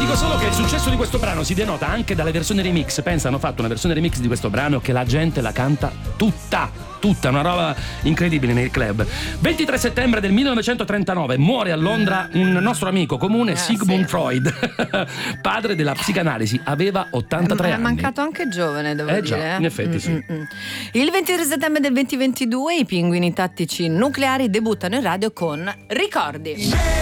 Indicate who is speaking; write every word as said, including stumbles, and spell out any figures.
Speaker 1: dico solo che il successo di questo brano si denota anche dalle versioni remix. Pensa, hanno fatto una versione remix di questo brano che la gente la canta tutta, tutta, una roba incredibile nei club. ventitré settembre del millenovecentotrentanove muore a Londra un nostro amico comune,
Speaker 2: ah,
Speaker 1: Sigmund
Speaker 2: sì.
Speaker 1: Freud, padre della psicanalisi, aveva ottantatré
Speaker 2: è
Speaker 1: anni.
Speaker 2: mancato anche giovane, devo
Speaker 1: Eh
Speaker 2: dire.
Speaker 1: già, in effetti sì.
Speaker 2: Mm-mm. Il ventitré settembre del duemilaventidue i Pinguini Tattici Nucleari debuttano in radio con Ricordi.